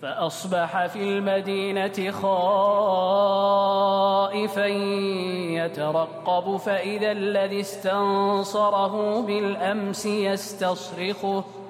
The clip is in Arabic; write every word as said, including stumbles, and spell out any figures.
فأصبح في المدينة خائفا يترقب فإذا الذي استنصره بالأمس يستصرخه